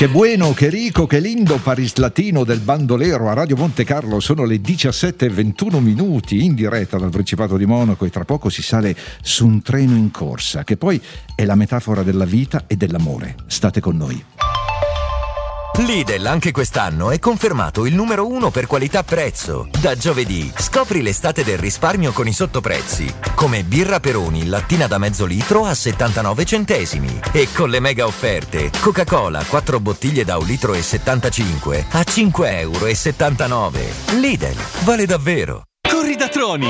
Che buono, che rico, che lindo Paris Latino del bandolero a Radio Monte Carlo. Sono le 17:21 in diretta dal Principato di Monaco e tra poco si sale su un treno in corsa che poi è la metafora della vita e dell'amore. State con noi. Lidl anche quest'anno è confermato il numero 1 per qualità-prezzo. Da giovedì scopri l'estate del risparmio con i sottoprezzi, come birra Peroni lattina da mezzo litro a 79 centesimi e con le mega offerte Coca-Cola 4 bottiglie da 1,75 litri a 5,79 €. Lidl, vale davvero. Corri da Troni!